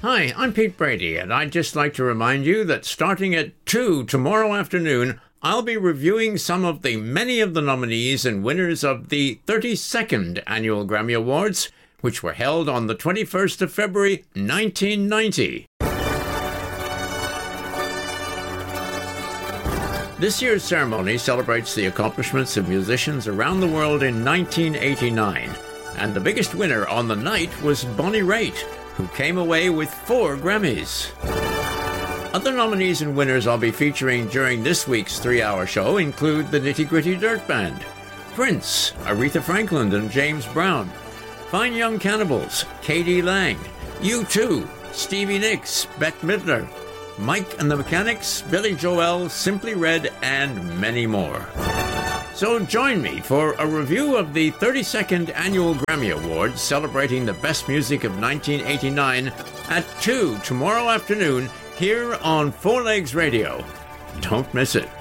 Hi, I'm Pete Brady, and I'd just like to remind you that starting at 2 tomorrow afternoon, I'll be reviewing some of the many of the nominees and winners of the 32nd Annual Grammy Awards, which were held on the 21st of February, 1990. This year's ceremony celebrates the accomplishments of musicians around the world in 1989, and the biggest winner on the night was Bonnie Raitt, who came away with 4 Grammys. Other nominees and winners I'll be featuring during this week's 3-hour show include the Nitty Gritty Dirt Band, Prince, Aretha Franklin and James Brown, Fine Young Cannibals, K.D. Lang, U2, Stevie Nicks, Bette Midler, Mike and the Mechanics, Billy Joel, Simply Red, and many more. So join me for a review of the 32nd Annual Grammy Awards celebrating the best music of 1989 at 2 tomorrow afternoon here on Four Legs Radio. Don't miss it.